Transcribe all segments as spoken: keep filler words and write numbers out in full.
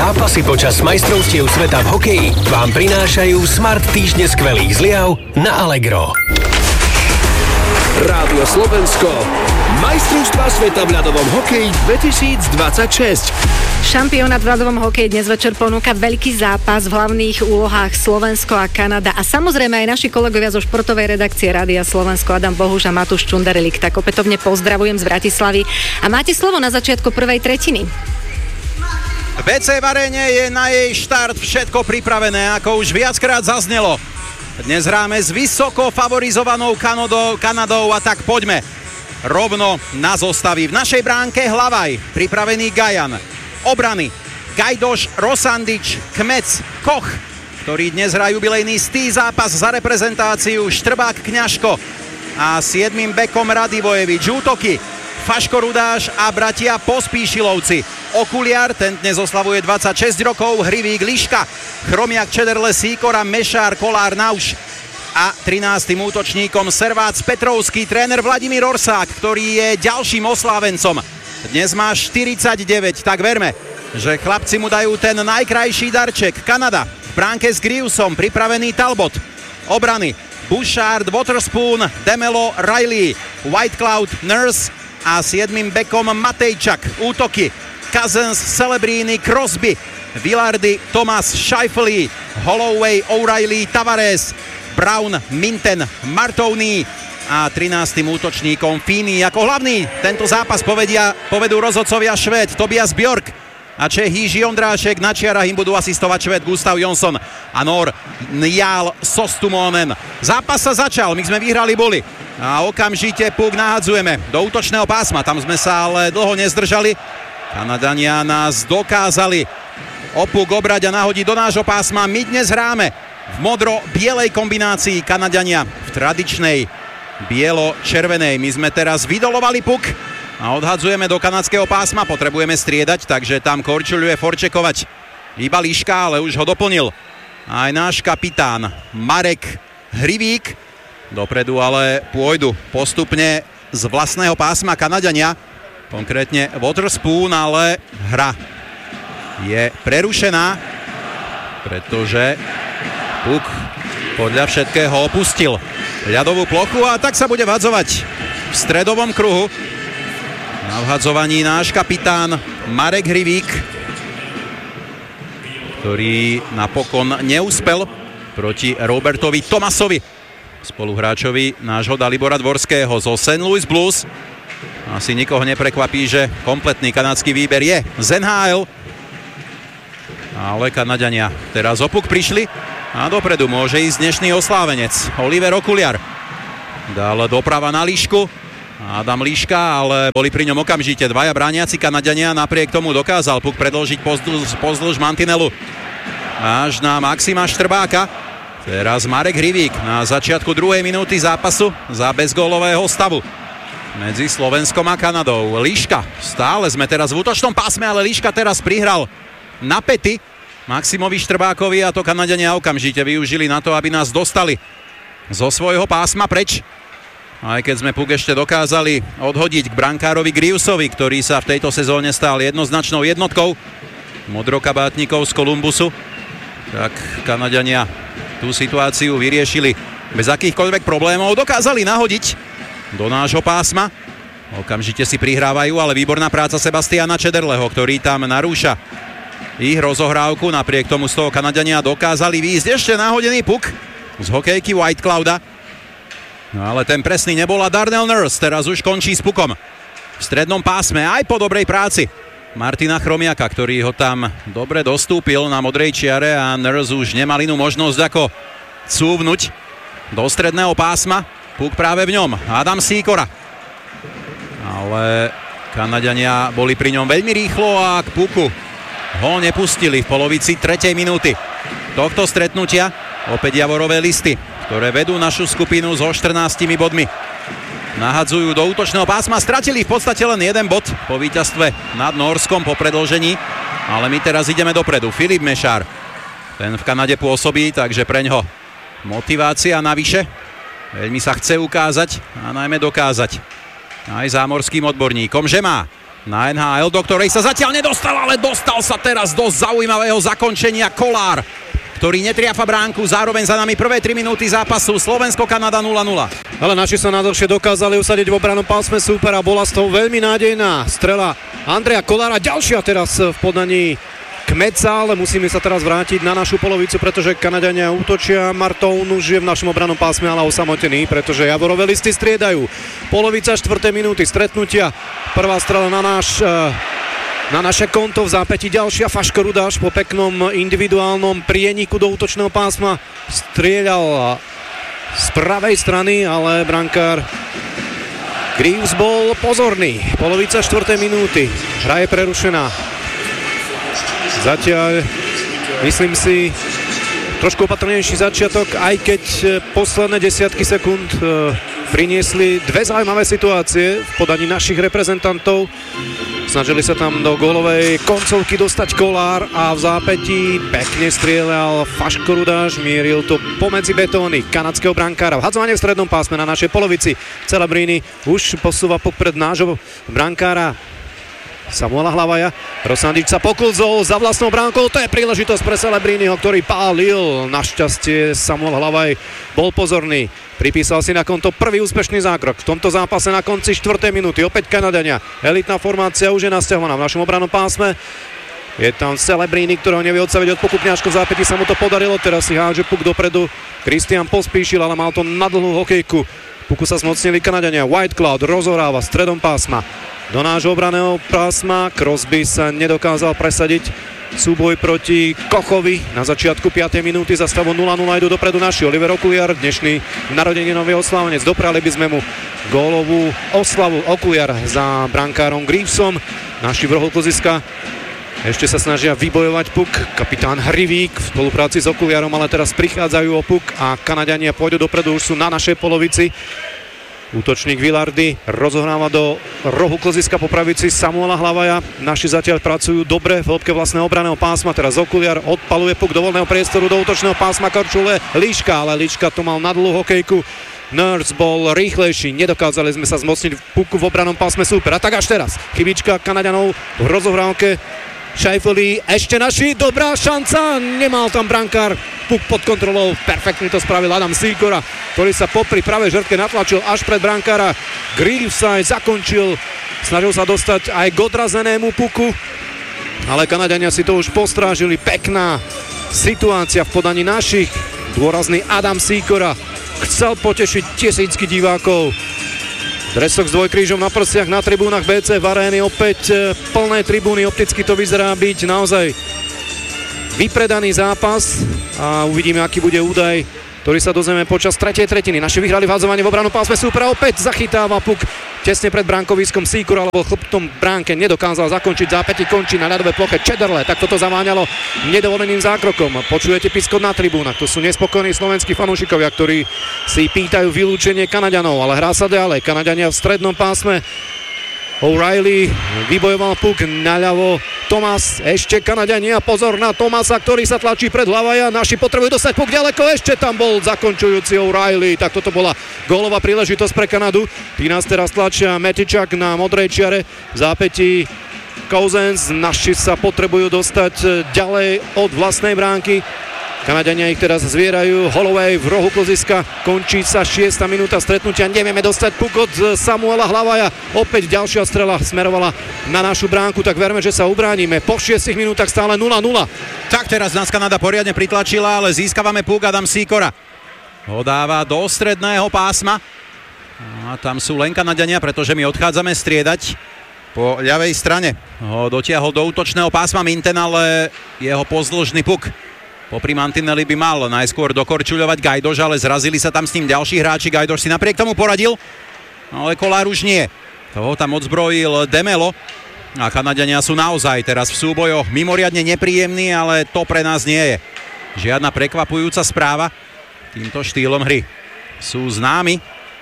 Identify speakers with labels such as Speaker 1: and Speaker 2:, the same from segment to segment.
Speaker 1: Zápasy počas majstrovstiev sveta v hokeji vám prinášajú Smart týždne skvelých zliav na Allegro.
Speaker 2: Rádio Slovensko. Majstrovstvá sveta v ľadovom hokeji dvetisícdvadsaťšesť.
Speaker 3: Šampionát v ľadovom hokeji dnes večer ponúka veľký zápas v hlavných úlohách Slovensko a Kanada a samozrejme aj naši kolegovia zo športovej redakcie Rádia Slovensko Adam Bohuš a Matúš Čundarelik. Tak opätovne pozdravujem z Bratislavy a máte slovo na začiatku prvej tretiny.
Speaker 4: vé cé v aréne je na jej štart všetko pripravené, ako už viackrát zaznelo. Dnes hráme s vysoko favorizovanou Kanadou, Kanadou a tak poďme rovno na zostavy. V našej bránke Hlavaj, pripravený Gajan, obrany Gajdoš, Rosandič, Kmec, Koch, ktorí dnes hrajú jubilejný stý zápas za reprezentáciu, Štrbák, Kňažko a siedmym bekom Radivojevič. Útoky Faško Rudáš a bratia Pospíšilovci. Okuliar, ten dnes oslavuje dvadsaťšesť rokov, Hrivík, Liška, Chromiak, Čederle, Sýkora, Mešár, Kolár, Nauš a trinástym útočníkom Servác Petrovský, tréner Vladimír Orsák, ktorý je ďalším oslávencom. Dnes má štyridsaťdeväť, tak verme, že chlapci mu dajú ten najkrajší darček. Kanada v bránke s Grievsom, pripravený Talbot. Obrany Bouchard, Waterspoon, Demelo, Riley, Whitecloud, Nurse a siedmym bekom Matejčak. Útoky Cousins, Celebrini, Crosby, Villardy, Thomas, Scheifele, Holloway, O'Reilly, Tavares, Brown, Minten, Martovný a trinástym útočníkom Fini. Ako hlavný tento zápas povedia, povedú rozhodcovia Švéd Tobias Bjork a Čech Jiří Ondrášek. Na čiarach im budú asistovať Švéd Gustav Jonsson a Nor Njál Sostumonen. Zápas sa začal, my sme vyhrali boli a okamžite puk nahadzujeme do útočného pásma. Tam sme sa ale dlho nezdržali. Kanadania nás dokázali o puk obrať a nahodiť do nášho pásma. My dnes hráme v modro-bielej kombinácii, Kanadania v tradičnej bielo-červenej. My sme teraz vydolovali puk a odhadzujeme do kanadského pásma. Potrebujeme striedať, takže tam korčuľuje forčekovať iba Liška, ale už ho doplnil aj náš kapitán Marek Hrivík. Dopredu ale pôjdu postupne z vlastného pásma Kanadania, konkrétne Waterspoon, ale hra je prerušená, pretože puk podľa všetkého opustil ľadovú plochu a tak sa bude vhadzovať v stredovom kruhu. Na vhadzovaní náš kapitán Marek Hrivík, ktorý napokon neúspel proti Robertovi Tomasovi, spoluhráčovi nášho Dalibora Dvorského zo Saint Louis Blues. Asi nikoho neprekvapí, že kompletný kanadský výber je z en há el. Ale Kanadania teraz o puk prišli a dopredu môže ísť dnešný oslávenec Oliver Okuliar. Dal doprava na Lišku, Adam Liška, ale boli pri ňom okamžite dvaja brániaci Kanadania, napriek tomu dokázal puk predĺžiť pozdĺž, pozdĺž mantinelu až na Maxima Štrbáka. Teraz Marek Hrivík na začiatku druhej minúty zápasu za bezgólového stavu medzi Slovenskom a Kanadou. Liška, stále sme teraz v útočnom pásme, ale Liška teraz prihral na pety Maximovi Štrbákovi a to Kanadania okamžite využili na to, aby nás dostali zo svojho pásma preč. Aj keď sme puk ešte dokázali odhodiť k brankárovi Greavesovi, ktorý sa v tejto sezóne stal jednoznačnou jednotkou modrokabátnikov z Columbusu, tak Kanadania tú situáciu vyriešili bez akýchkoľvek problémov. Dokázali nahodiť do nášho pásma. Okamžite si prihrávajú, ale výborná práca Sebastiana Čederleho, ktorý tam narúša ich rozohrávku. Napriek tomu z toho Kanadania dokázali výjsť ešte nahodený puk z hokejky Whiteclouda. No ale ten presný nebol a Darnell Nurse teraz už končí s pukom v strednom pásme aj po dobrej práci Martina Chromiaka, ktorý ho tam dobre dostúpil na modrej čiare a Nurse už nemal inú možnosť ako cúvnuť do stredného pásma. Puk práve v ňom. Adam Sýkora. Ale Kanadania boli pri ňom veľmi rýchlo a k puku ho nepustili v polovici tretej minúty tohto stretnutia. Opäť Javorové listy, ktoré vedú našu skupinu so štrnástimi bodmi. Nahadzujú do útočného pásma, stratili v podstate len jeden bod po víťazstve nad Nórskom po predĺžení, ale my teraz ideme dopredu. Filip Mešár, ten v Kanade pôsobí, takže preňho motivácia navyše. Veľmi sa chce ukázať a najmä dokázať aj zámorským odborníkom, že má na en há el, do ktorej sa zatiaľ nedostal, ale dostal sa teraz do zaujímavého zakončenia Kollár, ktorý netriafa bránku. Zároveň za nami prvé tri minúty zápasu. Slovensko-Kanada nula nula.
Speaker 5: Ale naši sa najdlhšie dokázali usadiť v obranom pásme súpera. Bola z toho veľmi nádejná strela Andreja Kollára. Ďalšia teraz v podaní Kmeca, ale musíme sa teraz vrátiť na našu polovicu, pretože Kanadania útočia. Martoun už je v našom obranom pásme, ale osamotený, pretože Javorové listy striedajú. Polovica štvrtej minúty stretnutia. Prvá strela na náš na naše konto, v zápäti ďalšia. Faško Rudáš po peknom individuálnom prieniku do útočného pásma strieľal z pravej strany, ale brankár Greaves bol pozorný. Polovica štvrtej minúty. Hra je prerušená. Zatiaľ, myslím si, trošku opatrnejší začiatok, aj keď posledné desiatky sekúnd priniesli dve zaujímavé situácie v podaní našich reprezentantov. Snažili sa tam do gólovej koncovky dostať Kollár a v zápätí pekne strieľal Faško Rudáš, mieril to pomedzi betóny kanadského brankára. Vhadzovanie v strednom pásme na našej polovici. Celebrini už posúva popred nášho brankára Samuela Hlavaja. Rosandič sa pokulzol za vlastnou bránkou. To je príležitosť pre Celebriniho, ktorý pálil. Našťastie Samuel Hlavaj bol pozorný. Pripísal si na konto prvý úspešný zákrok v tomto zápase na konci štvrtej minúty. Opäť Kanadania. Elitná formácia už je nasťahovaná v našom obrannom pásme. Je tam Celebrini, ktorého nevie odstaviť od puku. Kňažko v zápäti sa mu to podarilo. Teraz si háže puk dopredu Kristian Pospíšil, ale mal to na dlhú hokejku. Puku sa zmocnili Kanadania. White Cloud rozohráva stredom pásma do nášho obraného pásma. Crosby sa nedokázal presadiť. Súboj proti Kochovi na začiatku piatej minúty za stavu nula nula idú dopredu naši. Oliver Okuliar, dnešný narodeninový oslávenec. Doprali by sme mu gólovú oslavu. Okuliar za brankárom Greavesom. Naši v rohu kluziska ešte sa snažia vybojovať puk. Kapitán Hrivík v spolupráci s Okuliarom, ale teraz prichádzajú o puk a Kanadiania pôjdu dopredu, už sú na našej polovici. Útočník Vilardi rozohráva do rohu kluziska po pravici Samuela Hlavaja. Naši zatiaľ pracujú dobre v hĺbke vlastného obranného pásma. Teraz Okuliar odpaluje puk do voľného priestoru do útočného pásma Korčule. Líška, ale Líška to mal na dlhú hokejku. Nurse bol rýchlejší, nedokázali sme sa zmocniť puku v obranom pásme súpera. Tak až teraz chybička Kanaďanov v rozohrávke. Scheifele, ešte naši, dobrá šanca, nemal tam brankár puk pod kontrolou, perfektne to spravil Adam Sýkora, ktorý sa popri pravej žrtke natlačil až pred brankára. Greaves sa aj zakončil, snažil sa dostať aj k odrazenému puku, ale Kanadania si to už postrážili. Pekná situácia v podaní našich, dôrazný Adam Sýkora chcel potešiť tisícky divákov. Dresok s dvojkrížom na prstiach na tribúnach bé cé v arény, opäť plné tribúny, opticky to vyzerá byť naozaj vypredaný zápas a uvidíme, aký bude údaj, ktorý sa dozvieme počas tretej tretiny. Naši vyhrali vhadzovanie v obranom pásme súpera, opäť zachytáva puk tesne pred bránkoviskom Sýkora, alebo chlptom bránke nedokázal zakončiť, zápäti končí na ľadovej ploche Čederle, tak toto zaváňalo nedovoleným zákrokom. Počujete piskot na tribúnach, to sú nespokojní slovenskí fanúšikovia, ktorí si pýtajú vylúčenie Kanaďanov, ale hrá sa ďalej. Kanaďania v strednom pásme. O'Reilly vybojoval puk naľavo. Thomas, ešte Kanadania, pozor na Thomasa, ktorý sa tlačí pred Hlavaja. Naši potrebujú dostať puk ďaleko, ešte tam bol zakončujúci O'Reilly. Tak toto bola gólová príležitosť pre Kanadu. Tí nás teraz tlačia Metičak na modrej čiare. V zápätí Cousins. Naši sa potrebujú dostať ďalej od vlastnej bránky. Kanadania ich teraz zvierajú. Holloway v rohu kluziska. Končí sa šiesta minúta stretnutia. Nevieme dostať puk od Samuela Hlavaja. Opäť ďalšia strela smerovala na našu bránku. Tak verme, že sa ubránime. Po šiestich minútach stále nula nula.
Speaker 4: Tak teraz nás Kanada poriadne pritlačila, ale získavame puk. Adam Sýkora ho dáva do stredného pásma. A tam sú len Kanadania, pretože my odchádzame striedať po ľavej strane. Ho dotiahol do útočného pásma Minten, ale jeho pozdĺžny puk popri mantineli by mal najskôr dokorčuľovať Gajdoš, ale zrazili sa tam s ním ďalší hráči. Gajdoš si napriek tomu poradil, ale Kollár už nie. Toho tam odzbrojil Demelo a Kanadania sú naozaj teraz v súbojoch mimoriadne nepríjemní, ale to pre nás nie je žiadna prekvapujúca správa. Týmto štýlom hry sú známi.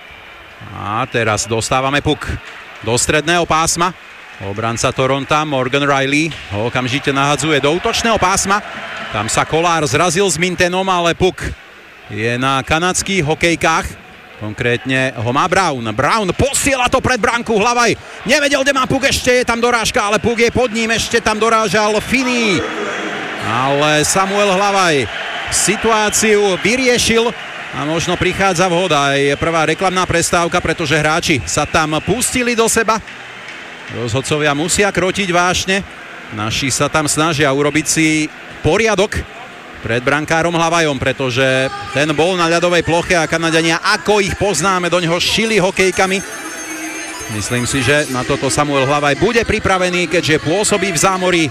Speaker 4: A teraz dostávame puk do stredného pásma. Obranca Toronta Morgan Riley ho okamžite nahadzuje do útočného pásma. Tam sa Kollár zrazil s Mintenom, ale puk je na kanadských hokejkách. Konkrétne ho má Brown. Brown posiela to pred bránku, Hlavaj nevedel, kde má puk, ešte je tam dorážka, ale puk je pod ním, ešte tam dorážal Finney. Ale Samuel Hlavaj situáciu vyriešil a možno prichádza vhoda. Je prvá reklamná prestávka, pretože hráči sa tam pustili do seba. Rozhodcovia musia krotiť vášne. Naši sa tam snažia urobiť si poriadok pred brankárom Hlavajom, pretože ten bol na ľadovej ploche a Kanadania, ako ich poznáme, do ňoho šili hokejkami. Myslím si, že na toto Samuel Hlavaj bude pripravený, keďže pôsobí v zámorí.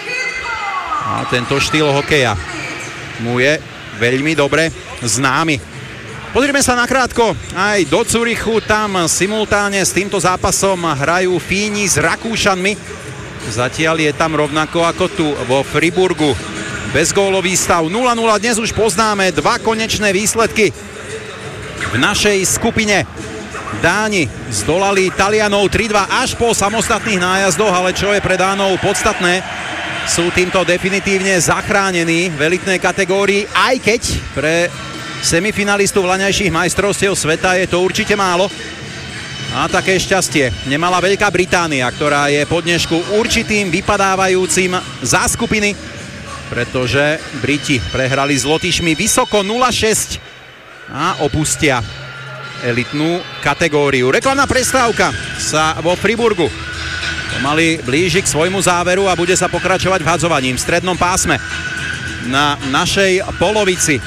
Speaker 4: A tento štýl hokeja mu je veľmi dobre známy. Pozrime sa nakrátko aj do Curychu, tam simultáne s týmto zápasom hrajú Fíni s Rakúšanmi. Zatiaľ je tam rovnako ako tu vo Friburgu. Bezgólový stav nula nula, dnes už poznáme dva konečné výsledky v našej skupine. Dáni zdolali Talianov tri dva až po samostatných nájazdoch, ale čo je pre Dánov podstatné, sú týmto definitívne zachránení v elitnej kategórii, aj keď pre semifinalistu vlaňajších majstrovstiev sveta je to určite málo. A také šťastie nemala Veľká Británia, ktorá je po dnešku určitým vypadávajúcim za skupiny, pretože Briti prehrali s Lotyšmi vysoko nula šesť a opustia elitnú kategóriu. Reklamná prestávka sa vo Friburgu pomaly blíži k svojmu záveru a bude sa pokračovať v hadzovaní v strednom pásme na našej polovici.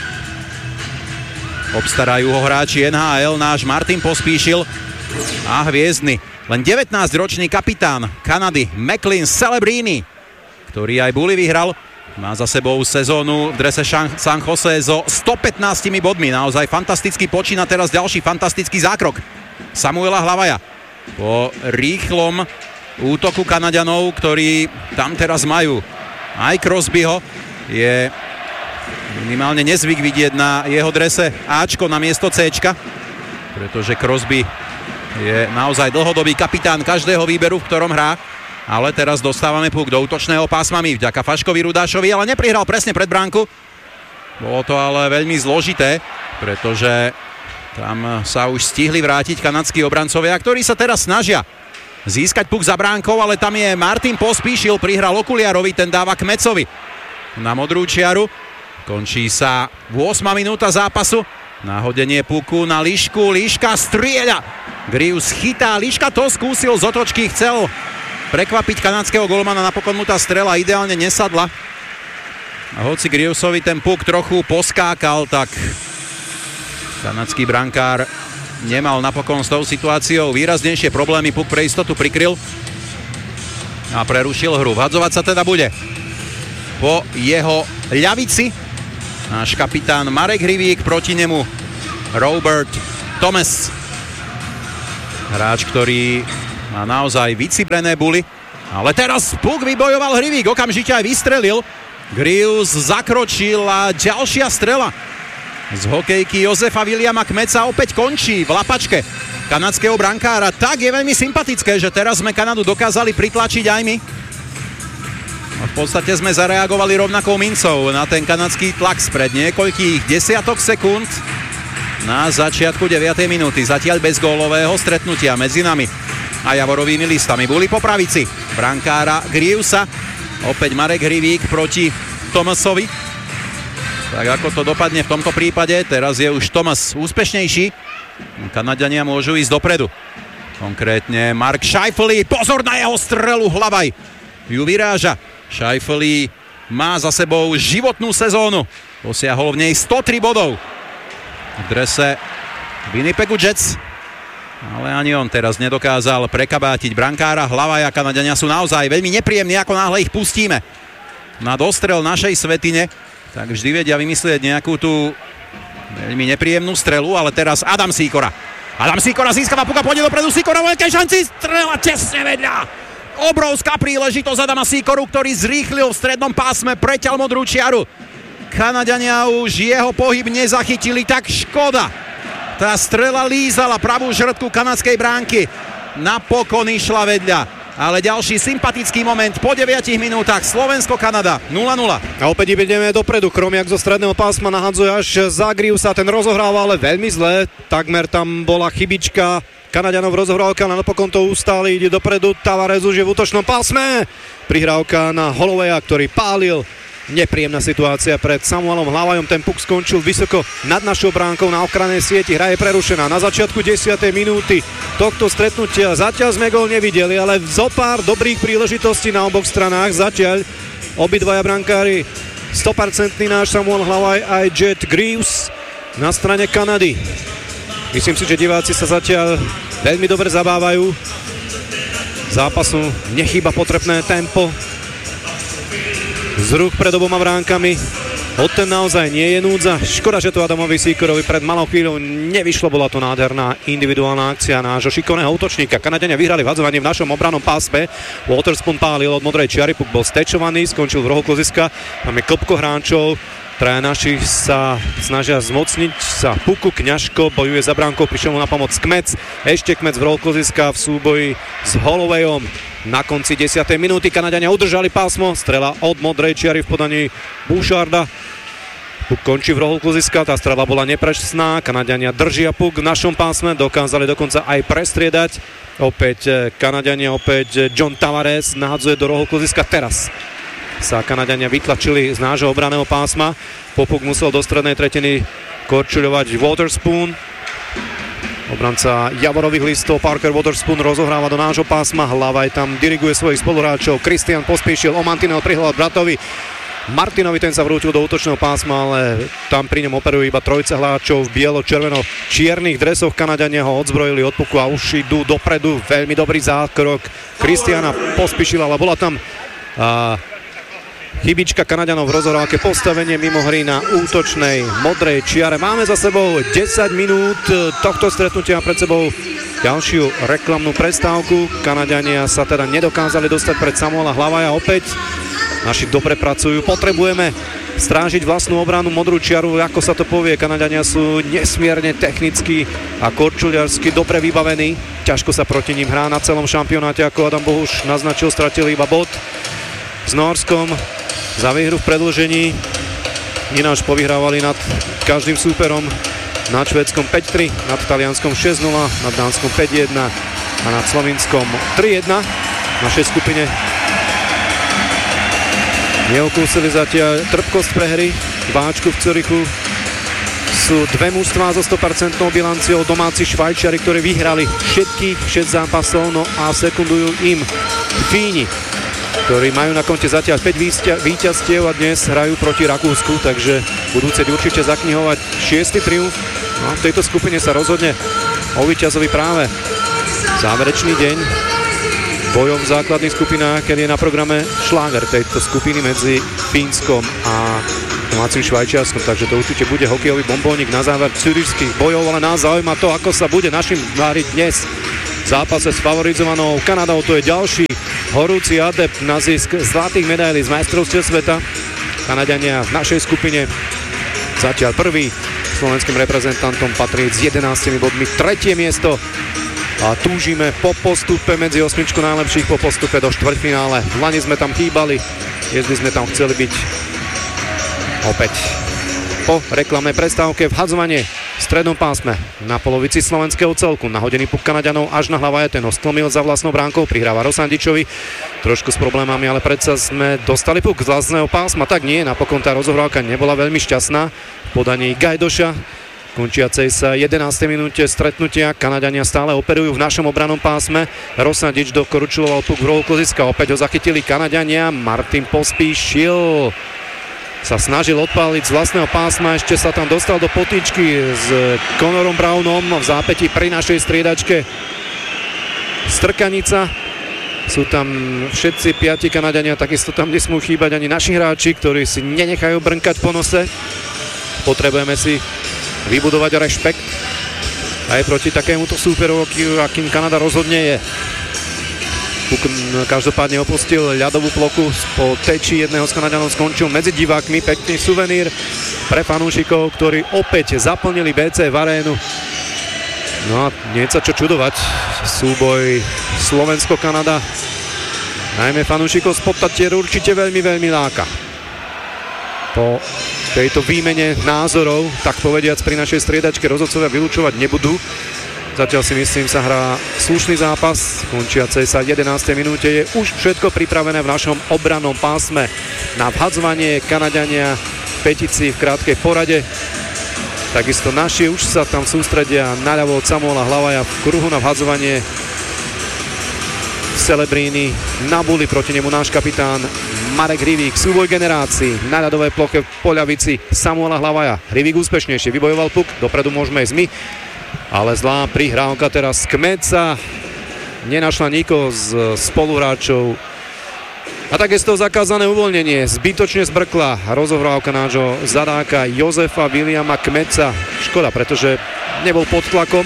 Speaker 4: Obstarajú ho hráči en há el, náš Martin Pospíšil a hviezdny, len devätnásťročný kapitán Kanady Maclean Celebrini, ktorý aj Bully vyhral. Má za sebou sezónu v drese San Jose so stopätnástimi bodmi. Naozaj fantastický počín a teraz ďalší fantastický zákrok Samuela Hlavaja. Po rýchlom útoku Kanaďanov, ktorí tam teraz majú aj Crosbyho, je minimálne nezvyk vidieť na jeho drese Ačko na miesto Cčka, pretože Crosby je naozaj dlhodobý kapitán každého výberu, v ktorom hrá. Ale teraz dostávame puk do útočného pásma my vďaka Faškovi Rudášovi, ale neprihral presne pred bránku. Bolo to ale veľmi zložité, pretože tam sa už stihli vrátiť kanadskí obrancovia, ktorí sa teraz snažia získať puk za bránkou, ale tam je Martin Pospíšil, prihral okuliarovi, ten dáva Kmecovi na modrú čiaru. Končí sa ôsma minúta zápasu. Nahodenie puku na Lišku, Liška strieľa. Grius chytá, Liška to skúsil z otočky, chcel prekvapiť kanadského golmana, napokon mu tá strela ideálne nesadla. A hoci Griusovi ten puk trochu poskákal, tak kanadský brankár nemal napokon s tou situáciou výraznejšie problémy. Puk pre istotu prikryl a prerušil hru. Vhadzovať sa teda bude po jeho ľavici náš kapitán Marek Hrivík, proti nemu Robert Thomas. Hráč, ktorý má naozaj vycibrené buly. Ale teraz puk vybojoval Hrivík, okamžite aj vystrelil. Grius zakročil a ďalšia strela z hokejky Jozefa Williama Kmeca opäť končí v lapačke kanadského brankára. Tak je veľmi sympatické, že teraz sme Kanadu dokázali pritlačiť aj my. A v podstate sme zareagovali rovnakou mincov na ten kanadský tlak spred niekoľkých desiatok sekúnd na začiatku deviatej minúty. Zatiaľ bez gólového stretnutia medzi nami a Javorovými listami. Bully po pravici brankára Griusa. Opäť Marek Hrivík proti Thomasovi. Tak ako to dopadne v tomto prípade, teraz je už Thomas úspešnejší. Kanadiania môžu ísť dopredu. Konkrétne Mark Scheifele, pozor na jeho strelu, Hlavaj ju vyráža. Scheifele má za sebou životnú sezónu. Dosiahol v nej sto tri bodov v drese Winnipegu Jets. Ale ani on teraz nedokázal prekabátiť brankára Hlavaja. Kanadiania sú naozaj veľmi nepríjemní, ako náhle ich pustíme na dostrel našej svetine, tak vždy vedia vymyslieť nejakú tú veľmi nepríjemnú strelu, ale teraz Adam Sýkora. Adam Sýkora získava puka, pôjde dopredu, Sýkora vo veľkej šanci, strela tesne vedľa. Obrovská príležitosť Adama Sýkoru, ktorý zrýchlil v strednom pásme, preťal modrú čiaru. Kanadiania už jeho pohyb nezachytili, tak škoda. Tá strela lízala pravú žrtku kanadskej bránky. Napokon išla vedľa. ale ďalší sympatický moment po deviatich minútach. Slovensko-Kanada nula nula.
Speaker 5: A opäť ideme dopredu. Kromiak zo stredného pásma nahadzuje až za Griusa. Ten rozohráva ale veľmi zle. Takmer tam bola chybička Kanaďanov v rozohrávke, ale napokon to ustáli. Ide dopredu. Tavares už je v útočnom pásme. Prihrávka na Holloweya, ktorý pálil. Nepríjemná situácia pred Samuelom Hlavajom. Ten puk skončil vysoko nad našou bránkou na ochrannej sieti. Hra je prerušená na začiatku desiatej minúty tohto stretnutia. Zatiaľ sme gól nevideli, ale zo pár dobrých príležitostí na oboch stranách. Zatiaľ obidvaja brankári sto percent náš Samuel Hlavaj aj Jet Greaves na strane Kanady. Myslím si, že diváci sa zatiaľ veľmi dobre zabávajú. Zápasu nechýba potrebné tempo. Zruch pred oboma bránkami. Od ten naozaj nie je núdza. Škoda, že to Adamovi Sýkorovi pred malou chvíľou nevyšlo. Bola to nádherná individuálna akcia nášho šikovného útočníka. Kanadiania vyhrali v hadzovaní v našom obrannom pásme. Waterspoon pálil od modrej čiary, puk bol stečovaný, skončil v rohu kloziska. Máme klopko hráčov. Traja naši sa snažia zmocniť sa puku. Kňažko bojuje za bránkou, prišiel mu na pomoc Kmec. Ešte Kmec v rohu kloziska v súboji s Hollowayom. Na konci desiatej minúty Kanadiania udržali pásmo. Strela od modrej čiary v podaní Boucharda. Puk končí v rohu kluziska, tá strela bola nepresná. Kanadiania držia puk v našom pásme, dokázali dokonca aj prestriedať. Opäť Kanadiania, opäť John Tavares nahadzuje do rohu kluziska. Teraz sa Kanadiania vytlačili z nášho obranného pásma. Popuk musel do strednej tretiny korčuľovať Waterspoon. Obranca Javorových listov Parker Waterspoon rozohráva do nášho pásma. Hlavaj tam diriguje svojich spoluhráčov. Kristian pospíšil, o mantinel prihľad bratovi Martinovi, ten sa vrútil do útočného pásma, ale tam pri ňom operujú iba trojca hráčov v bielo-červeno-čiernych dresoch. Kanadiania ho odzbrojili od puku a už idú dopredu. Veľmi dobrý zákrok Kristiana pospíšil, ale bola tam a, chybička Kanadianov v rozohrávke, postavenie mimo hry na útočnej modrej čiare. Máme za sebou desať minút tohto stretnutia, pred sebou ďalšiu reklamnú prestávku. Kanadiania sa teda nedokázali dostať pred Samuela Hlavaja opäť. Naši dobre pracujú, potrebujeme strážiť vlastnú obranu, modrú čiaru, ako sa to povie. Kanadiania sú nesmierne technicky a korčuliarsky dobre vybavení. Ťažko sa proti ním hrá na celom šampionáte, ako Adam Bohuš naznačil, stratili iba bod s Norskom za výhru v predĺžení. Ináč povyhrávali nad každým súperom, nad Švédskom päť tri, nad Talianskom šesť nula, nad Dánskom päť jedna a nad Slovinskom tri jedna. V našej skupine neokúsili zatiaľ trpkosť prehry. V Ačku v Zürichu sú dve mužstvá so sto percent bilanciou, domáci Švajčiari, ktorí vyhrali všetkých šesť zápasov, no a sekundujú im Fíni, ktorí majú na konte zatiaľ päť víťazstiev a dnes hrajú proti Rakúsku, takže budú chcieť určite zaknihovať šiesty triumf. No, v tejto skupine sa rozhodne o víťazovi práve záverečný deň bojov v základných skupinách, keď je na programe šláger tejto skupiny medzi Fínskom a domácim Švajčiarskom, takže to určite bude hokejový bombónik na záver cürišských bojov, ale nás zaujíma to, ako sa bude našim váriť dnes v zápase s favorizovanou Kanadou. To je ďalší horúci adept na zisk zlatých medailí z majstrovstiev sveta. Kanadiania v našej skupine zatiaľ prvý, slovenským reprezentantom patrí s jedenástimi bodmi tretie miesto a túžime po postupe medzi osmičku najlepších, po postupe do štvrťfinále. V lani sme tam chýbali, dnes by sme tam chceli byť opäť. Po reklamnej prestávke vhadzovanie v strednom pásme na polovici slovenského celku. Nahodený puk Kanaďanov až na Hlavaja, ten ho stlmil za vlastnou bránkou, prihráva Rosandičovi. Trošku s problémami, ale predsa sme dostali puk z vlastného pásma. Tak nie, napokon tá rozohrávka nebola veľmi šťastná. V podaní Gajdoša, končiacej sa jedenástej minúte stretnutia. Kanadiania stále operujú v našom obrannom pásme. Rosandič dokorčuloval puk v rohu kloziska, opäť ho zachytili Kanadiania. Martin Pospíšil sa snažil odpáliť z vlastného pásma, ešte sa tam dostal do potýčky s Connorom Brownom v zápätí pri našej striedačke Strkanica. Sú tam všetci piati Kanadiania, takisto tam nesmú chýbať ani naši hráči, ktorí si nenechajú brnkať po nose. Potrebujeme si vybudovať rešpekt aj proti takémuto súperu, akým Kanada rozhodne je. Puk každopádne opustil ľadovú plochu, po teči jedného z Kanaďanov skončil medzi divákmi. Pekný suvenír pre fanúšikov, ktorí opäť zaplnili bé cé ef arénu. No a nie sa čo čudovať, súboj Slovensko-Kanada najmä fanúšikov z Podtatier určite veľmi, veľmi láka. Po tejto výmene názorov, tak povediac, pri našej striedačke rozhodcovia vylúčovať nebudú. Zatiaľ si myslím, sa hrá slušný zápas, končiacej sa jedenástej minúte. Je už všetko pripravené v našom obrannom pásme na vhadzovanie. Kanaďania petici v krátkej porade. Takisto naši už sa tam sústredia naľavo od Samuela Hlavaja v kruhu na vhadzovanie. Celebrini na buli, proti nemu náš kapitán Marek Hrivík. Súboj generácií na ľadovej ploche v poľavici Samuela Hlavaja. Hrivík úspešnejšie vybojoval puk, dopredu môžeme ísť my. Ale zlá prihrávka teraz Kmeca. Nenašla nikoho z spoluhráčov. A takisto zakázané uvoľnenie. Zbytočne zbrkla rozohrávka nášho zadáka Jozefa Williama Kmeca. Škoda, pretože nebol pod tlakom.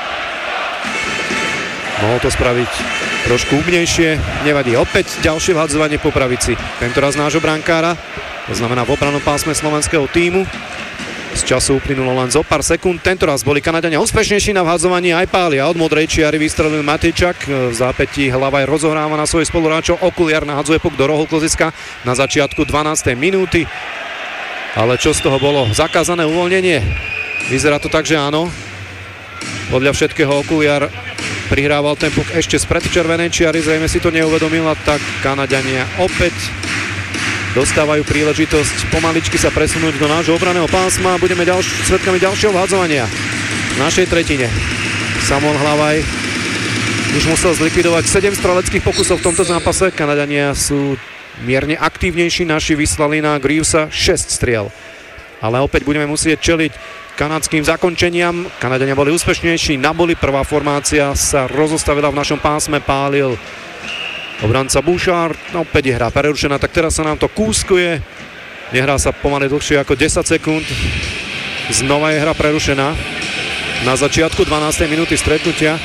Speaker 5: Mohol to spraviť trošku úbnejšie. Nevadí. Opäť ďalšie vhadzovanie po pravici. Tentoraz nášho brankára. To znamená v obrannom pásme slovenského tímu. Z času uplynulo len zo pár sekúnd. Tentoraz boli Kanaďania úspešnejší na vhadzovaní, aj pália. Od modrej čiary vystrelil Matejčak. V zápätí Hlavaj rozohráva na svojich spoluhráčov. Okuliar nahadzuje puk do rohu kloziska na začiatku dvanástej minúty. Ale čo z toho bolo? Zakázané uvoľnenie? Vyzerá to tak, že áno. Podľa všetkého Okuliar prihrával ten puk ešte spred červenej čiary. Zrejme si to neuvedomil, a tak Kanaďania opäť dostávajú príležitosť pomaličky sa presunúť do nášho obranného pásma. Budeme ďalš- svedkami ďalšieho vhadzovania v našej tretine. Samuel Hlavaj už musel zlikvidovať sedem streleckých pokusov v tomto zápase. Kanaďania sú mierne aktívnejší. Naši vyslali na Greavesa šesť striel. Ale opäť budeme musieť čeliť kanadským zakončeniam. Kanaďania boli úspešnejší. Na boli prvá formácia sa rozostavila v našom pásme. Pálil obranca Bouchard, no opäť je hra prerušená, tak teraz sa nám to kúskuje. Nehrá sa pomaly dlhšie ako desať sekúnd. Znova je hra prerušená na začiatku dvanástej minúty stretnutia.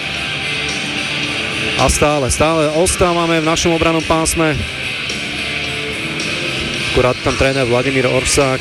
Speaker 5: A stále, stále ostávame v našom obrannom pásme. Akurát tam tréner Vladimír Orsák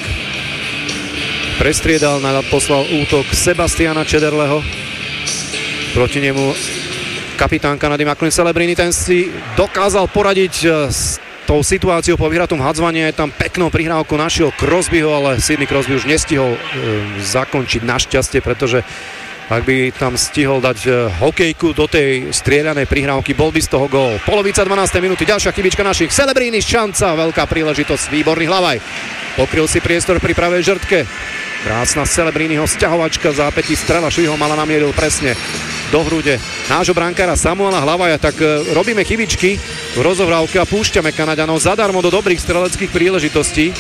Speaker 5: prestriedal, naľad poslal útok Sebastiana Čederleho. Proti nemu kapitán Kanady Macklin Celebrini, ten si dokázal poradiť s tou situáciou po vyhratom hadzovaní. Je tam peknou prihrávkou našiel Crosbyho, ale Sidney Crosby už nestihol e, zakončiť našťastie, pretože ak by tam stihol dať e, hokejku do tej strieľanej prihrávky, bol by z toho gól. Polovica dvanástej minúty, ďalšia chybička našich. Celebrini, šanca, veľká príležitosť, výborný Hlavaj. Pokryl si priestor pri pravej žrtke. Krásna Celebriniho sťahovačka, v zápätí strela Šviho mala namieril presne do hrude nášho brankára Samuela Hlavaja. Tak e, robíme chybičky v rozohrávke a púšťame Kanaďanov zadarmo do dobrých streleckých príležitostí.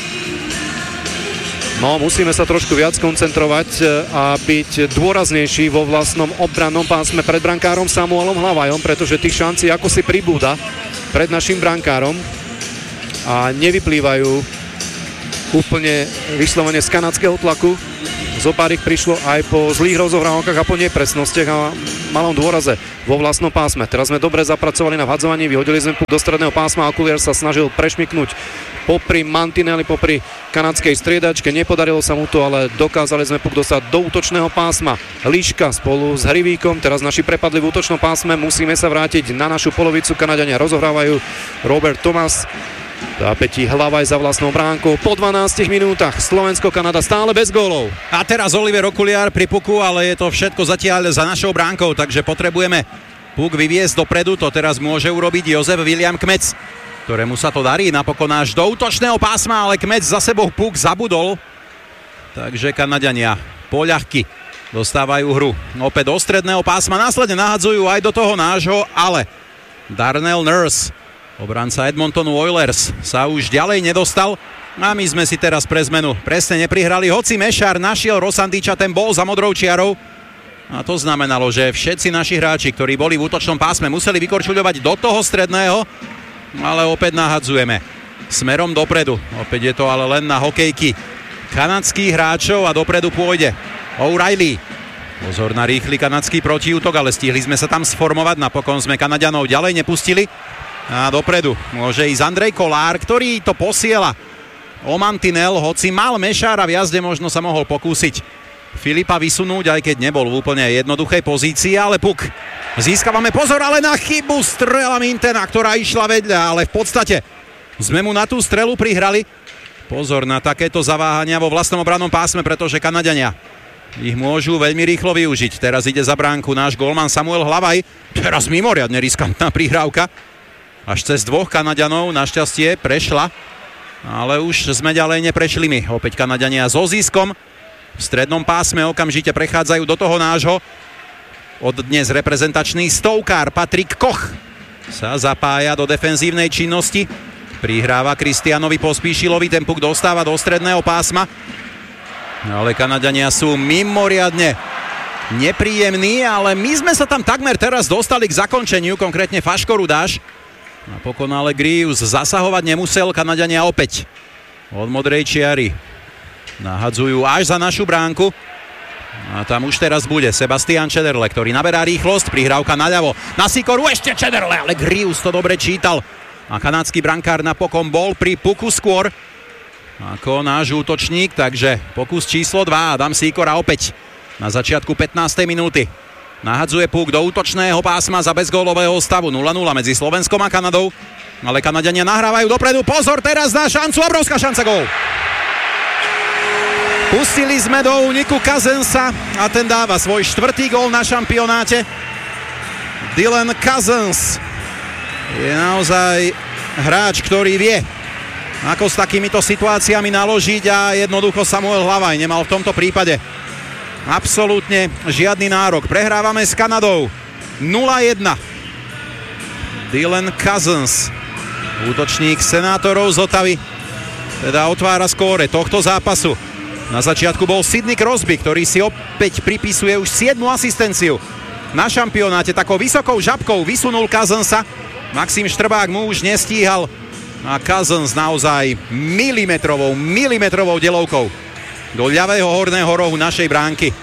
Speaker 5: No, musíme sa trošku viac koncentrovať e, a byť dôraznejší vo vlastnom obrannom pásme pred brankárom Samuelom Hlavajom, pretože tých šancí ako si pribúda pred našim brankárom a nevyplývajú úplne vyslovene z kanadského tlaku. Zopár ich prišlo aj po zlých rozohrávkach a po nepresnostiach a malom dôraze vo vlastnom pásme. Teraz sme dobre zapracovali na vhadzovaní, vyhodili sme do stredného pásma a Okuliar sa snažil prešmyknúť popri mantineli, popri kanadskej striedačke. Nepodarilo sa mu to, ale dokázali sme puk dostať do útočného pásma. Líška spolu s Hrivíkom, teraz naši prepadli v útočnom pásme, musíme sa vrátiť na našu polovicu. Kanaďania rozohrávajú, Robert Thomas zápätí Hlavaj za vlastnou bránkou po dvanástich minútach. Slovensko-Kanada stále bez gólov.
Speaker 4: A teraz Oliver Okuliar pri puku, ale je to všetko zatiaľ za našou bránkou, takže potrebujeme puk vyviesť dopredu. To teraz môže urobiť Jozef William Kmec, ktorému sa to darí napokon až do útočného pásma, ale Kmec za sebou puk zabudol. Takže Kanaďania poľahky dostávajú hru opäť do stredného pásma, následne nahadzujú aj do toho nášho, ale Darnell Nurse, obranca Edmontonu Oilers, sa už ďalej nedostal a my sme si teraz pre zmenu presne neprihrali. Hoci Mešár našiel Rosandiča, ten bol za modrou čiarou a to znamenalo, že všetci naši hráči, ktorí boli v útočnom pásme, museli vykorčuľovať do toho stredného, ale opäť nahadzujeme smerom dopredu. Opäť je to ale len na hokejky kanadských hráčov a dopredu pôjde O'Reilly. Pozor na rýchly kanadský protiútok, ale stihli sme sa tam sformovať, napokon sme Kanaďanov ďalej nepustili. A dopredu môže ísť Andrej Kolár, ktorý to posiela o mantinel, hoci mal Mešára v jazde, možno sa mohol pokúsiť Filipa vysunúť, aj keď nebol v úplne jednoduchej pozícii, ale puk. Získavame pozor, ale na chybu strela Mintena, ktorá išla vedľa, ale v podstate sme mu na tú strelu prihrali. Pozor na takéto zaváhania vo vlastnom obrannom pásme, pretože Kanaďania ich môžu veľmi rýchlo využiť. Teraz ide za bránku náš golman Samuel Hlavaj. Teraz mimoriadne riskantná prihrávka. Až cez dvoch Kanaďanov našťastie prešla, ale už sme ďalej neprešli my. Opäť Kanaďania so ziskom. V strednom pásme okamžite prechádzajú do toho nášho od dnes reprezentačný stovkár Patrik Koch sa zapája do defenzívnej činnosti. Prihráva Kristianovi Pospíšilovi, ten puk dostáva do stredného pásma. Ale Kanaďania sú mimoriadne nepríjemní, ale my sme sa tam takmer teraz dostali k zakončeniu, konkrétne Faško Rudáš. Napokon ale Grievous zasahovať nemusel, Kanaďania opäť od modrej čiary nahadzujú až za našu bránku. A tam už teraz bude Sebastian Čederle, ktorý naberá rýchlosť, prihrávka naľavo, na Sikoru ešte Čederle, ale Grievous to dobre čítal. A kanadský brankár napokon bol pri puku skôr ako náš útočník, takže pokus číslo dva, Adam Sikora opäť na začiatku pätnástej minúty. Nahadzuje puk do útočného pásma za bezgólového stavu nula nula medzi Slovenskom a Kanadou, ale Kanaďania nahrávajú dopredu, pozor teraz na šancu, obrovská šanca, gól! Pustili sme do úniku Cousinsa a ten dáva svoj štvrtý gól na šampionáte. Dylan Cousins je naozaj hráč, ktorý vie, ako s takýmito situáciami naložiť, a jednoducho Samuel Hlavaj nemal v tomto prípade absolútne žiadny nárok. Prehrávame s Kanadou nula jedna. Dylan Cousins, útočník Senátorov z Otavy, teda otvára skóre tohto zápasu. Na začiatku bol Sidney Crosby, ktorý si opäť pripisuje už siedmu asistenciu. Na šampionáte takou vysokou žabkou vysunul Cousinsa. Maxim Štrbák mu už nestíhal a Cousins naozaj milimetrovou, milimetrovou delovkou do ľavého horného rohu našej bránky.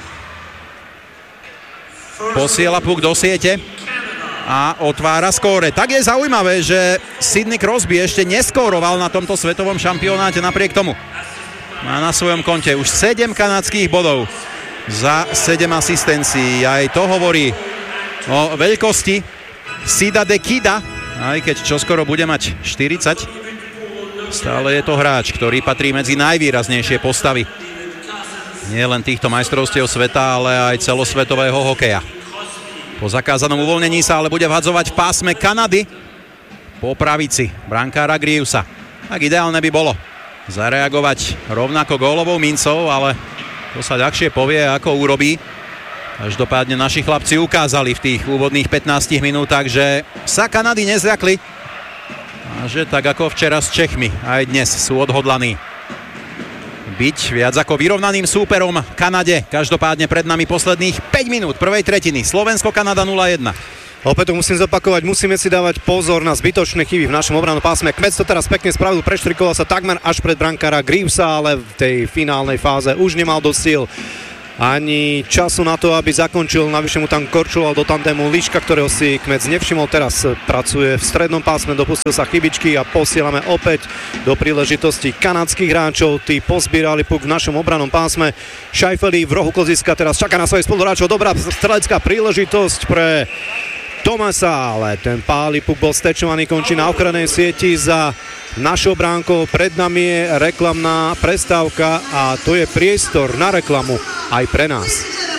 Speaker 4: Posiela puk do siete a otvára skóre. Tak je zaujímavé, že Sidney Crosby ešte neskóroval na tomto svetovom šampionáte, napriek tomu má na svojom konte už sedem kanadských bodov za sedem asistencií. Aj to hovorí o veľkosti Sida de Kida, aj keď čoskoro bude mať štyridsať. Stále je to hráč, ktorý patrí medzi najvýraznejšie postavy nie len týchto majstrovstiev sveta, ale aj celosvetového hokeja. Po zakázanom uvoľnení sa ale bude vhadzovať v pásme Kanady po pravici brankára Grievousa. Tak ideálne by bolo zareagovať rovnako gólovou mincou, ale to sa ľahšie povie, ako urobí. Každopádne naši chlapci ukázali v tých úvodných pätnástich minútach, že sa Kanady nezľakli a že tak ako včera s Čechmi, aj dnes sú odhodlaní byť viac ako vyrovnaným súperom Kanade. Každopádne pred nami posledných päť minút prvej tretiny. Slovensko-Kanada nula jedna.
Speaker 5: Opäť to musím zopakovať, musíme si dávať pozor na zbytočné chyby v našom obrannom pásme. Kmec to teraz pekne spravil, preštrikoval sa takmer až pred brankára Grievousa, ale v tej finálnej fáze už nemal dosť síl ani času na to, aby zakončil. Navyše mu tam korčuloval do tandému Liška, ktorého si Kmec nevšimol. Teraz pracuje v strednom pásme, dopustil sa chybičky a posielame opäť do príležitosti kanadských hráčov. Tí pozbierali puk v našom obrannom pásme. Scheifele v rohu kloziska teraz čaká na svojich spoluhráčov. Dobrá strelecká príležitosť pre Thomasa, ale ten pály puk bol stečovaný, končí na ochrannej sieti za našou bránkou. Pred nami je reklamná prestávka a to je priestor na reklamu aj pre nás.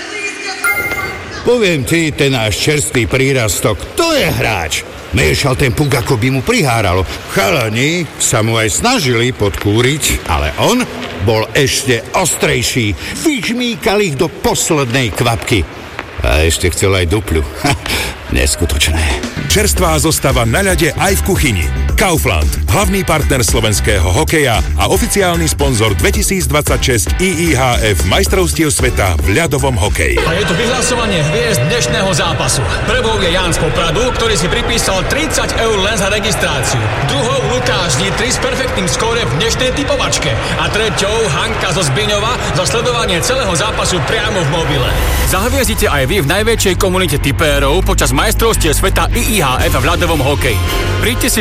Speaker 6: Poviem ti, ten náš čerstvý prírastok, to je hráč. Miešal ten puk, ako by mu priháralo. Chalani sa mu aj snažili podkúriť, ale on bol ešte ostrejší. Vyžmýkal ich do poslednej kvapky. A ešte chcel aj dupľu. Neskutočné.
Speaker 7: Čerstvá zostava na ľade aj v kuchyni. Kaufland, hlavný partner slovenského hokeja a oficiálny sponzor dvetisícdvadsaťšesť í í há ef majstrovstiev sveta v ľadovom hokeji.
Speaker 8: A je tu vyhlasovanie hviezd dnešného zápasu. Prvou je Jan z Popradu, ktorý si pripísal tridsať eur len za registráciu. Druhou Lukáš Nitry s perfektným skóre v dnešnej typovačke. A treťou Hanka zo Zbiňova za sledovanie celého zápasu priamo v mobile. Zahviezdite aj vy v najväčšej komunite tipérov počas majstrovstiev sveta í í há ef v ľadovom hokeji. Príďte si po bonus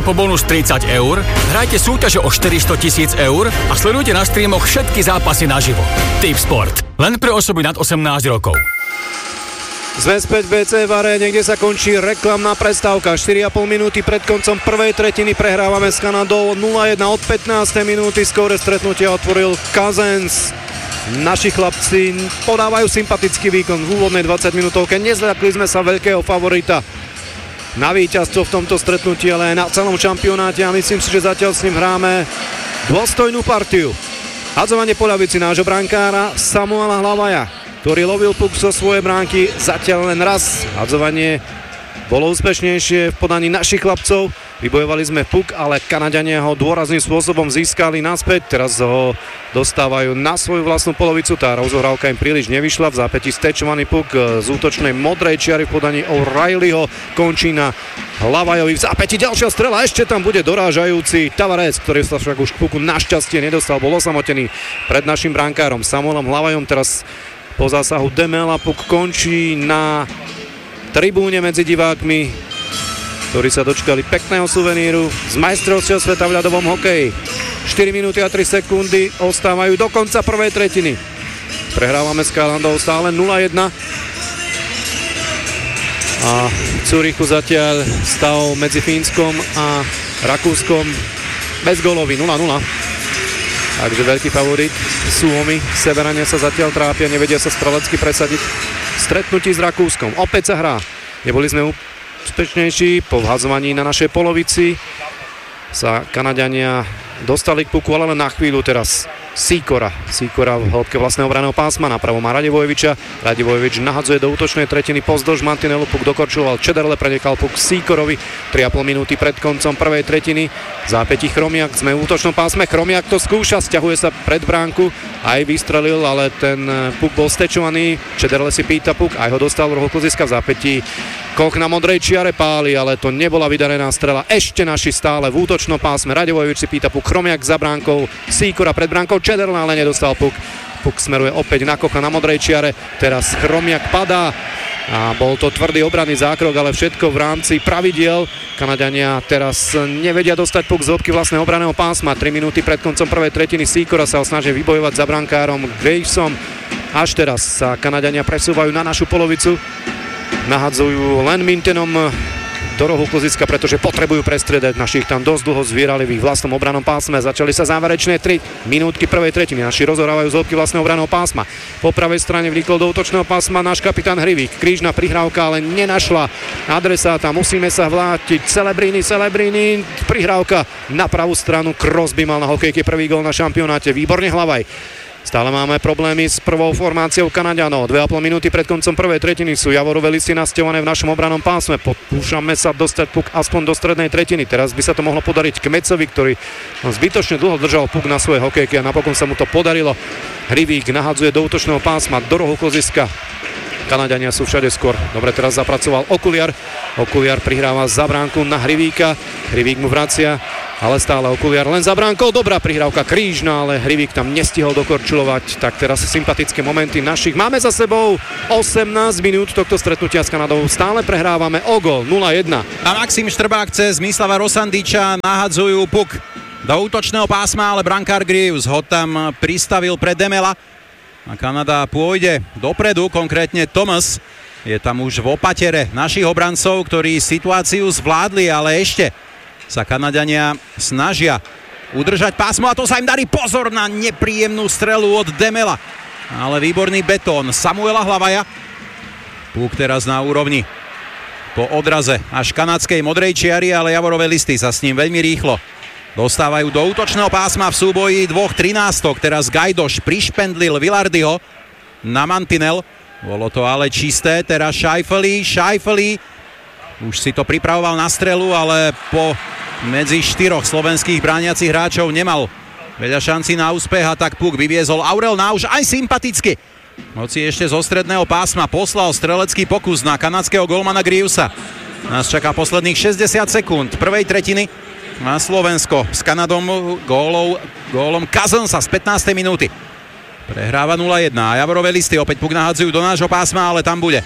Speaker 8: tridsať eur, hrajte súťaže o štyristo tisíc eur a sledujte na streamoch všetky zápasy naživo. Tipsport. Len pre osoby nad osemnásť rokov.
Speaker 5: Sme späť v bé cé v aréne, kde sa končí reklamná prestávka. štyri a pol minúty pred koncom prvej tretiny prehrávame s Kanadou nula jedna. Od pätnástej minúty skóre stretnutia otvoril Cousins. Naši chlapci podávajú sympatický výkon v úvodnej dvadsaťminútovke. Nezľakli sme sa veľkého favorita na víťazstvo v tomto stretnutí, ale aj na celom šampionáte a myslím si, že zatiaľ s ním hráme dôstojnú partiu. Hadzovanie po ľavici nášho brankára Samuela Hlavaja, ktorý lovil puk zo svojej bránky zatiaľ len raz. Hadzovanie bolo úspešnejšie v podaní našich chlapcov. Vybojovali sme puk, ale Kanaďania ho dôrazným spôsobom získali naspäť. Teraz ho dostávajú na svoju vlastnú polovicu. Tá rozohrávka im príliš nevyšla. V zápätí stečovaný puk z útočnej modrej čiary v podaní O'Reillyho končí na Hlavajovi. V zápätí ďalšia strela, ešte tam bude dorážajúci Tavares, ktorý sa však už k puku našťastie nedostal. Bol osamotený pred našim brankárom Samuelom Hlavajom. Teraz po zásahu Demela puk končí na tribúne medzi divákmi, ktorí sa dočkali pekného suveníru z majstrovstiev sveta v ľadovom hokeji. štyri minúty a tri sekundy ostávajú do konca prvej tretiny. Prehrávame s Kanadou stále nula jedna. A v Zürichu zatiaľ stav medzi Fínskom a Rakúskom bezgólový nula nula. Takže veľký favorit sú Suomi. Severania sa zatiaľ trápia, nevedia sa strelecky presadiť v stretnutí s Rakúskom. Opäť sa hrá. Neboli sme úspešnejší. Po vhadzovaní na našej polovici sa Kanaďania dostali k puku, ale len na chvíľu. Teraz Sýkora. Sýkora v hĺbke vlastného obraného pásma. Napravo má Radivojeviča. Radivojevič nahadzuje do útočnej tretiny pozdĺž mantinelu. Puk dokorčuloval Čederle, prenechal puk Sýkorovi. tri a pol minúty pred koncom prvej tretiny. Zápätí Chromiak. Sme v útočnom pásme. Chromiak to skúša, sťahuje sa pred bránku. Aj vystrelil, ale ten puk bol stečovaný. Čederle si pýta puk, aj ho dostal v rohu kluziska. V zápätí Koch na modrej čiare páli, ale to nebola vydarená strela. Ešte naši stále v útočnom pásme. Radivojevič si pýta puk, Chromiak za bránkou, Sýkora pred bránkou, Čederle ale nedostal puk. Puk smeruje opäť na Kocha na modrej čiare. Teraz Chromiak padá a bol to tvrdý obranný zákrok, ale všetko v rámci pravidiel. Kanadania teraz nevedia dostať puk z hĺbky vlastného obranného pásma. tri minúty pred koncom prvej tretiny Sýkora sa ho snaží vybojovať za brankárom Gravesom. Až teraz sa Kanadania presúvajú na našu polovicu. Nahadzujú len Mintenom do rohu kluziska, pretože potrebujú prestriedať našich tam dosť dlho zvierali v ich vlastnom obranom pásme. Začali sa záverečné tri minútky prvej tretiny. Naši rozohrávajú z hĺbky vlastného obraného pásma. Po pravej strane vnikol do útočného pásma náš kapitán Hrivík. Krížna prihrávka, ale nenašla adresáta. Musíme sa vrátiť. Celebrini, Celebrini. Prihrávka na pravú stranu. Crosby mal na hokejke prvý gól na šampionáte. Výborne Hlavaj. Stále máme problémy s prvou formáciou Kanaďanov. dve a pol minúty pred koncom prvej tretiny sú Javorové listy nasťahované v našom obranom pásme. Pokúšame sa dostať puk aspoň do strednej tretiny. Teraz by sa to mohlo podariť Kmecovi, ktorý zbytočne dlho držal puk na svojej hokejke a napokon sa mu to podarilo. Hrivík nahadzuje do útočného pásma, do rohu kluziska. Kanaďania sú všade skôr. Dobre, teraz zapracoval Okuliar. Okuliar prihráva za bránku na Hrivíka. Hrivík mu vracia, ale stále Okuliar len za bránkou. Dobrá prihrávka Krížna, ale Hrivík tam nestihol dokorčulovať. Tak teraz sympatické momenty našich. Máme za sebou osemnásť minút tohto stretnutia s Kanadou. Stále prehrávame o gól nula jedna.
Speaker 4: A Maxim Štrbák cez Mislava Rosandiča nahadzujú puk do útočného pásma, ale brankár Greaves ho tam pristavil pre Demela. A Kanada pôjde dopredu, konkrétne Thomas je tam už v opatere našich obrancov, ktorí situáciu zvládli, ale ešte sa Kanadania snažia udržať pásmo a to sa im darí. Pozor na nepríjemnú strelu od Demela. Ale výborný betón Samuela Hlavaja. Puk teraz na úrovni po odraze až kanadskej modrej čiary, ale Javorové listy sa s ním veľmi rýchlo dostávajú do útočného pásma v súboji dvoch trinástok. Teraz Gajdoš prišpendlil Vilardyho na mantinel. Bolo to ale čisté. Teraz Scheifele. Scheifele už si to pripravoval na strelu, ale po medzi štyroch slovenských brániacich hráčov nemal veľa šancí na úspech a tak puk vyviezol Aurel Náuš aj sympaticky. Hoci ešte zo stredného pásma poslal strelecký pokus na kanadského golmana Greavesa. Nás čaká posledných šesťdesiat sekúnd prvej tretiny. Na Slovensko s Kanadom gólov, gólom Cousinsa z pätnástej minúty. Prehráva nula jedna a Javorové listy opäť puk nahadzujú do nášho pásma, ale tam bude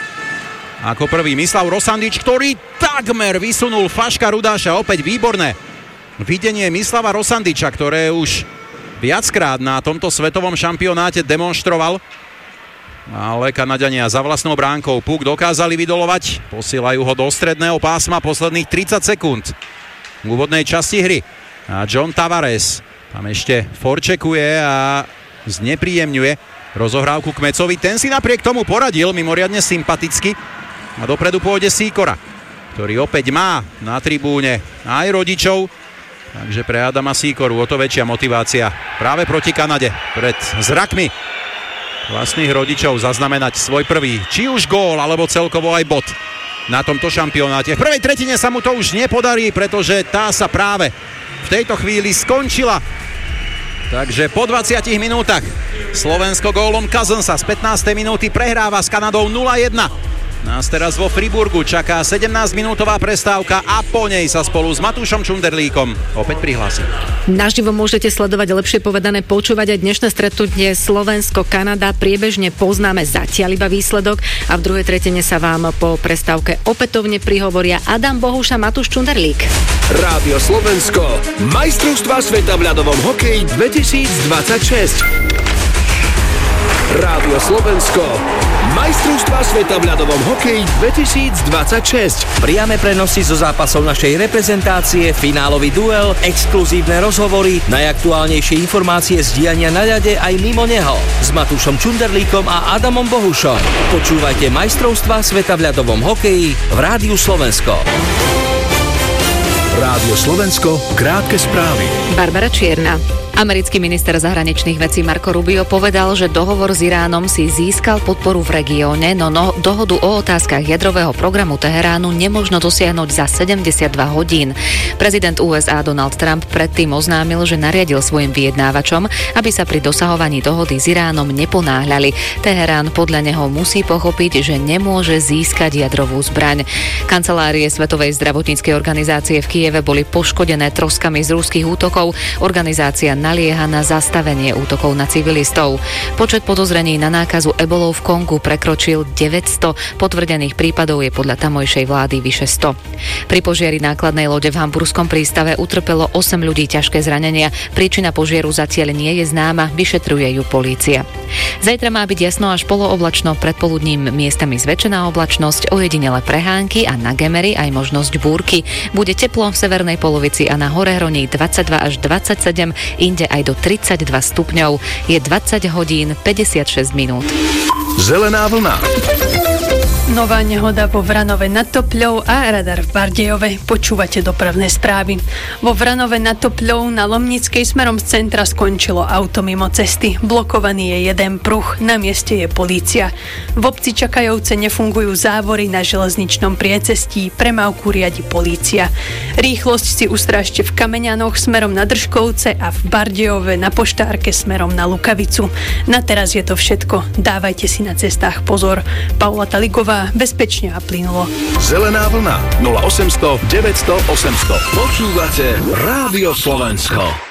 Speaker 4: ako prvý Mislav Rosandič, ktorý takmer vysunul Faška Rudáša. Opäť výborné videnie Mislava Rosandiča, ktoré už viackrát na tomto svetovom šampionáte demonstroval. Ale Kanaďania za vlastnou bránkou puk dokázali vydolovať. Posielajú ho do stredného pásma posledných tridsať sekúnd v úvodnej časti hry. A John Tavares tam ešte forčekuje a znepríjemňuje rozohrávku Kmecovi. Ten si napriek tomu poradil mimoriadne sympaticky. A dopredu pôjde Sýkora, ktorý opäť má na tribúne aj rodičov. Takže pre Adama Sýkoru o to väčšia motivácia práve proti Kanade. Pred zrakmi vlastných rodičov zaznamenať svoj prvý, či už gól, alebo celkovo aj bod na tomto šampionáte. V prvej tretine sa mu to už nepodarí, pretože tá sa práve v tejto chvíli skončila. Takže po dvadsiatich minútach Slovensko gólom Cousinsa z pätnástej minúty prehráva s Kanadou nula jedna. Nás teraz vo Friburgu čaká sedemnásťminútová prestávka a po nej sa spolu s Matúšom Čunderlíkom opäť prihlási.
Speaker 3: Naživo môžete sledovať, lepšie povedané počúvať aj dnešné stretnutie Slovensko-Kanada. Priebežne poznáme zatiaľ iba výsledok a v druhej tretine sa vám po prestávke opätovne prihovoria Adam Bohuš a Matúš Čunderlík.
Speaker 2: Rádio Slovensko, majstrovstvá sveta v ľadovom hokeji dvetisícdvadsaťšesť. Rádio Slovensko, majstrovstvá sveta v ľadovom hokeji dvetisícdvadsaťšesť.
Speaker 9: Priame prenosy zo zápasov našej reprezentácie, finálový duel, exkluzívne rozhovory, najaktuálnejšie informácie z diania na ľade aj mimo neho. S Matúšom Čunderlíkom a Adamom Bohušom. Počúvajte majstrovstvá sveta v ľadovom hokeji v Rádiu Slovensko.
Speaker 2: Rádio Slovensko, krátke správy.
Speaker 3: Barbara Čierna. Americký minister zahraničných vecí Marco Rubio povedal, že dohovor s Iránom si získal podporu v regióne, no, no dohodu o otázkach jadrového programu Teheránu nemožno dosiahnuť za sedemdesiatdva hodín. Prezident ú es á Donald Trump predtým oznámil, že nariadil svojim vyjednávačom, aby sa pri dosahovaní dohody s Iránom neponáhľali. Teherán podľa neho musí pochopiť, že nemôže získať jadrovú zbraň. Kancelárie Svetovej zdravotníckej organizácie v Kyjeve boli poškodené troskami z ruských útokov. Organizácia nalieha na zastavenie útokov na civilistov. Počet podozrení na nákazu ebolou v Kongu prekročil deväťsto. Potvrdených prípadov je podľa tamojšej vlády vyše sto. Pri požiari nákladnej lode v hamburskom prístave utrpelo osem ľudí ťažké zranenia. Príčina požiaru zatiaľ nie je známa, vyšetruje ju polícia. Zajtra má byť jasno až polooblačno, predpoludním miestami zväčšená oblačnosť, ojedinele prehánky a na Gemeri aj možnosť búrky. Bude teplo v severnej polovici a na hore hroní dvadsaťdva až dvadsaťsedem, inde aj do tridsaťdva stupňov. Je dvadsať hodín päťdesiatšesť minút.
Speaker 2: Zelená vlna.
Speaker 10: Nová nehoda vo Vranove nad Topľou a radar v Bardejove. Počúvate dopravné správy. Vo Vranove nad Topľou na Lomnickej smerom z centra skončilo auto mimo cesty. Blokovaný je jeden pruh, na mieste je polícia. V obci Čakajovce nefungujú závory na železničnom priecestí, premávku riadi polícia. Rýchlosť si ustrážte v Kameňanoch smerom na Držkovce a v Bardejove na Poštárke smerom na Lukavicu. Na teraz je to všetko. Dávajte si na cestách pozor. Paula Taligová, bezpečne a plynulo.
Speaker 2: Zelená vlna nula osemsto deväťsto osemsto. Počúvate Rádio Slovensko.